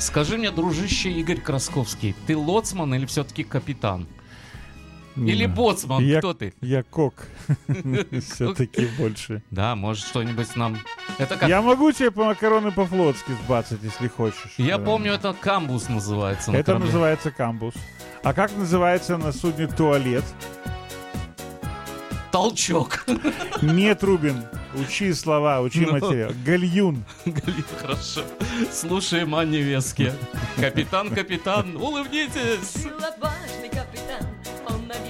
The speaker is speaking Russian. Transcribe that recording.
Скажи мне, дружище Игорь Красковский, ты лоцман или все-таки капитан? Или боцман, кто ты? Я кок. Все-таки больше. Да, может что-нибудь нам... Это как... Я могу тебе по макароны по-флотски сбацать, если хочешь. Я помню, это камбус называется. На Это корабле. называется камбус. А как называется на судне туалет? Толчок. Нет, Рубин. Учи слова, учи материал. Гальюн. Хорошо. Слушаем Анне Веске. Капитан, улыбнитесь.